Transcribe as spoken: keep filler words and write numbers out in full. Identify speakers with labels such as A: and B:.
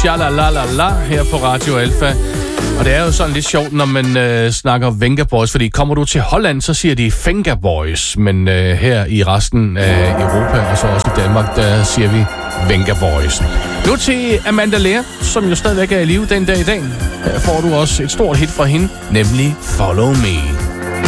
A: Sha-la-la-la-la her på Radio Alpha. Og det er jo sådan lidt sjovt, når man øh, snakker Venga Boys, fordi kommer du til Holland, så siger de Venga Boys, men øh, her i resten af Europa, og så også i Danmark, der siger vi Venga Boys. Nu til Amanda Lear, som jo stadigvæk er i live den dag i dag. Her får du også et stort hit fra hende, nemlig Follow Me.